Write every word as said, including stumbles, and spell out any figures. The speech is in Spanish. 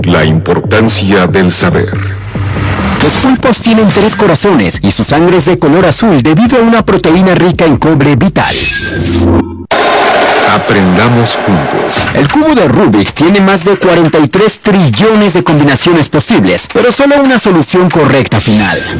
La importancia del saber. Los pulpos tienen tres corazones y su sangre es de color azul debido a una proteína rica en cobre vital. Aprendamos juntos. El cubo de Rubik tiene más de cuarenta y tres trillones de combinaciones posibles, pero solo una solución correcta final.